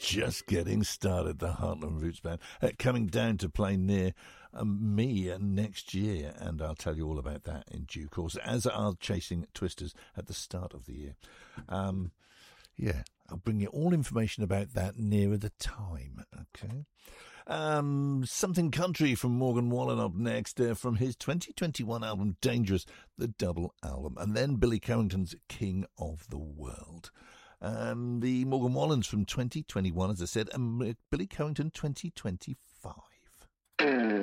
just getting started, the Heartland Roots Band, coming down to play near me next year, and I'll tell you all about that in due course, as are Chasing Twisters at the start of the year. Yeah, I'll bring you all information about that nearer the time, okay? Something Country from Morgan Wallen up next, from his 2021 album Dangerous, the double album, and then Billy Currington's King of the World. The Morgan Wallens from 2021, as I said, and Billy Currington 2025.